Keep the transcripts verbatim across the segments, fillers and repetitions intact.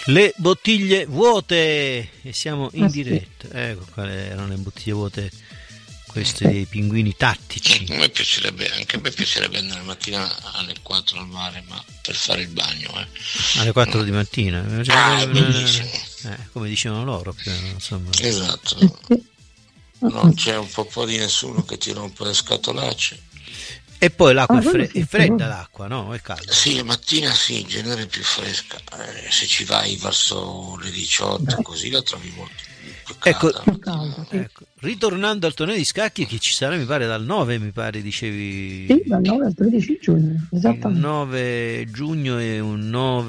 Le bottiglie vuote e siamo in Ah, sì. diretta. Ecco quali erano le bottiglie vuote, queste dei pinguini tattici. A me piacerebbe, anche a me piacerebbe andare la mattina alle quattro al mare, ma per fare il bagno, eh. Alle quattro di mattina. Ah, è bellissimo. Eh, come dicevano loro più, insomma. Esatto. Non c'è un po' di nessuno che ti rompe le scatolacce. E poi l'acqua Ah, è, fre- quello sì, è fredda, quello. l'acqua, no? È calda. Sì, la mattina sì, in genere è più fresca. Eh, se ci vai verso le diciotto, Beh. così la trovi molto più Ecco, calda. Più caldo, sì. Ecco, ritornando al torneo di scacchi che ci sarà, mi pare, dal nove, mi pare, dicevi. Sì, dal nove al tredici giugno, Il esattamente. nove giugno e un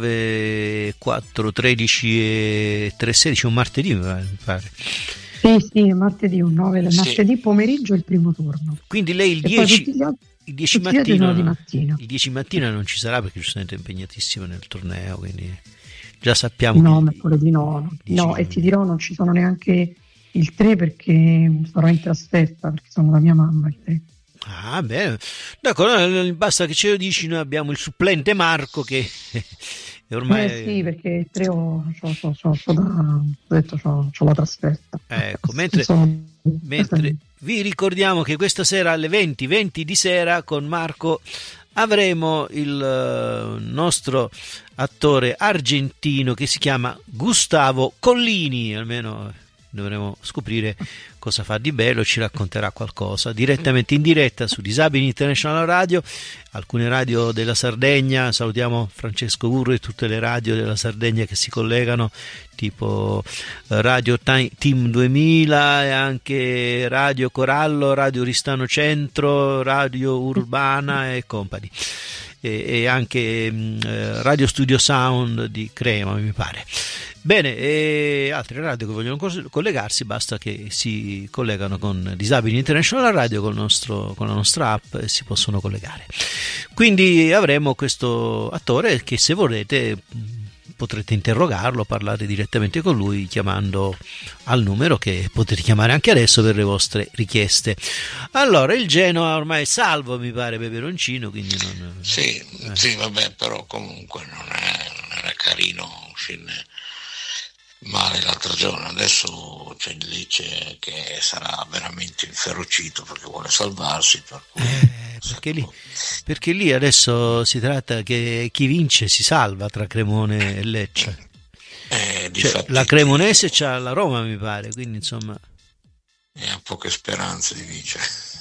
nove, quattro, tredici e tre, sedici, un martedì, mi pare. mi pare. Sì, sì, martedì, un nove, Sì. martedì pomeriggio è il primo turno. Quindi lei il E poi dieci, tutti gli altri, il dieci tutti gli altri mattina, sono di mattina. il dieci mattina non ci sarà perché giustamente è impegnatissimo nel torneo, quindi già sappiamo No, che- mercoledì no, no. dieci- No, e ti dirò, non ci sono neanche il tre perché sarò in trasferta, perché sono da mia mamma il tre. Ah, bene, d'accordo, basta che ce lo dici, noi abbiamo il supplente Marco che ormai Eh sì, perché il tre ho, c'ho, c'ho, c'ho, c'ho da, ho detto c'ho, c'ho la trasferta. Ecco, mentre, Sono- mentre vi ricordiamo che questa sera alle venti, venti di sera con Marco avremo il eh, nostro attore argentino che si chiama Gustavo Collini, almeno dovremo scoprire cosa fa di bello, ci racconterà qualcosa direttamente in diretta su Disabili International Radio, alcune radio della Sardegna, salutiamo Francesco Urro e tutte le radio della Sardegna che si collegano, tipo eh, Radio Ti- Team duemila e anche Radio Corallo, Radio Ristano Centro, Radio Urbana e compagni. E, e anche mh, eh, Radio Studio Sound di Crema, mi pare. Bene, e altre radio che vogliono cos- collegarsi, basta che si collegano con Disabili International Radio, col nostro, con la nostra app, e si possono collegare. Quindi avremo questo attore che, se volete, potrete interrogarlo, parlare direttamente con lui chiamando al numero che potete chiamare anche adesso per le vostre richieste. Allora, il Genoa ormai è salvo, mi pare, Peperoncino, quindi non... Sì, eh. sì, vabbè, però comunque non, è, non era carino uscirne male l'altro giorno. Adesso c'è il Lecce che sarà veramente inferocito perché vuole salvarsi, per cui Eh, perché, lì, perché lì adesso si tratta che chi vince si salva tra Cremone e Lecce. eh, Cioè, difatti, la Cremonese c'ha la Roma, mi pare, quindi insomma... e ha poche speranze di vincere.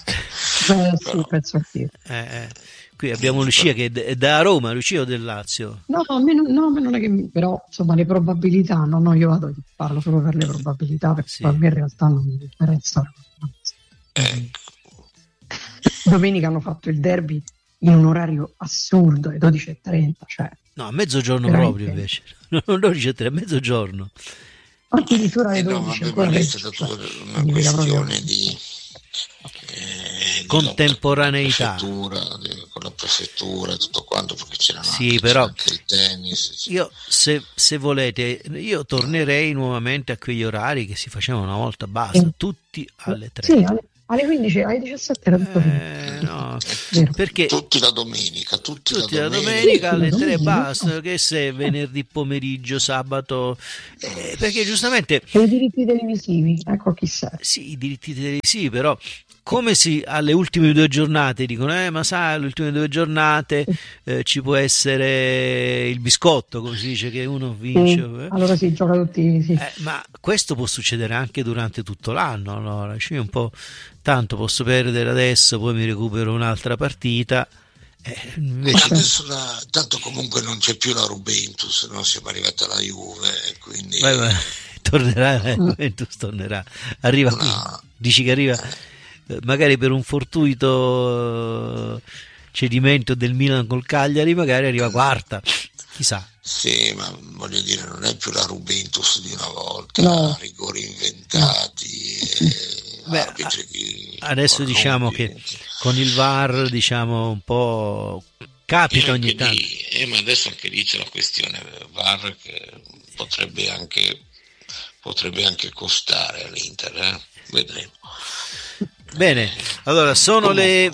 Eh, Però- sì, penso anch'io. Eh, eh. Qui abbiamo Lucia che è d- è da Roma, Lucia o del Lazio? No, no, a me non, no, a me non è che mi- però insomma le probabilità, no, no, io vado, parlo solo per le probabilità perché Sì. poi a me in realtà non mi interessa. Ecco. Domenica hanno fatto il derby in un orario assurdo, alle dodici e trenta, cioè No, a mezzogiorno Veramente? proprio invece. Non dodici e tre, a mezzogiorno. addirittura alle Eh no, dodici vabbè, ancora ma lì è peggio, stata cioè, tutta una significa proprio- questione di, eh, di Contemporaneità. lotta con la prefettura, di- con la prefettura e tutto quanto, perché c'erano Sì, anche, però- c'era anche il tennis. c- Io, se, se volete, io tornerei nuovamente a quegli orari che si facevano una volta, basta, Sì. tutti alle tre. Sì, alle, alle quindici, alle diciassette era tutto finito. Eh, no, Vero. perché Tutti la domenica, tutti, tutti la la domenica. domenica alle Tutti la tre domenica. basta, che se venerdì pomeriggio, sabato, eh, perché giustamente E i diritti televisivi, ecco chi serve. sì, i diritti televisivi, però come si alle ultime due giornate dicono, eh, ma sai, alle ultime due giornate eh, ci può essere il biscotto, come si dice, che uno vince. Sì, eh. allora si gioca tutti, sì. Eh, ma questo può succedere anche durante tutto l'anno, allora cioè, un po' tanto posso perdere adesso, poi mi recupero un'altra partita. Eh, Ma invece, adesso la- tanto comunque non c'è più la Juventus, non siamo arrivati alla Juve, e quindi vai, vai, tornerà, la Juventus tornerà, arriva qui, una- dici che arriva eh, magari per un fortuito eh, cedimento del Milan col Cagliari, magari arriva quarta, chissà. sì, ma voglio dire, non è più la Juventus di una volta, No. rigori inventati, e Beh, arbitri che adesso corrotti. diciamo che con il V A R diciamo un po' capita E ogni anche tanto. lì- eh, ma adesso anche lì c'è la questione V A R che potrebbe anche potrebbe anche costare all'Inter, eh? Vedremo. Bene, allora sono le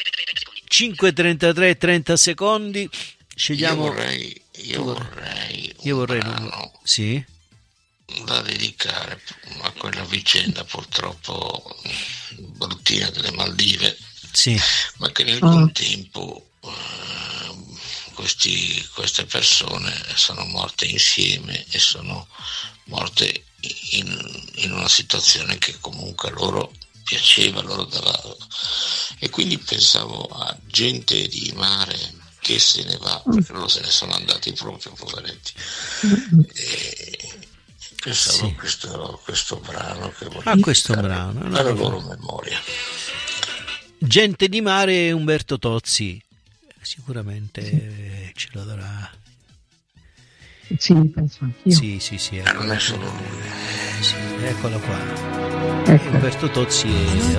cinque e trentatré, trenta secondi, Io scegliamo vorrei, io vorrei Io vorrei brano non... Sì? da dedicare a quella vicenda purtroppo bruttina delle Maldive, sì, ma che nel contempo eh, questi, queste persone sono morte insieme e sono morte in, in una situazione che comunque a loro piaceva, loro dava, e quindi pensavo a gente di mare che se ne va, perché loro se ne sono andati proprio, poveretti, e pensavo sì. a questo, questo brano che a questo brano alla no, loro memoria. Gente di mare, Umberto Tozzi sicuramente sì. ce lo darà. Sì, penso anch'io. Sì, sì, sì. Ma non è solo lui. Eh, sì, eccola qua. Ecco. Umberto Tozzi è